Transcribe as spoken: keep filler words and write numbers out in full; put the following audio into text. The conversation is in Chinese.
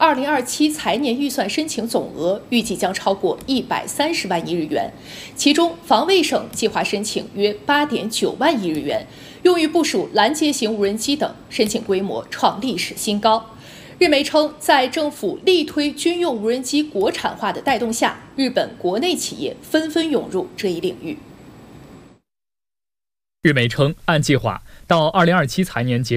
二零二七财年预算申请总额预计将超过一百三十万亿日元，其中防卫省计划申请约八点九万亿日元，用于部署拦截型无人机等，申请规模创历史新高。日媒称，在政府力推军用无人机国产化的带动下，日本国内企业纷纷涌入这一领域。 日媒称，按计划到二零二七财年截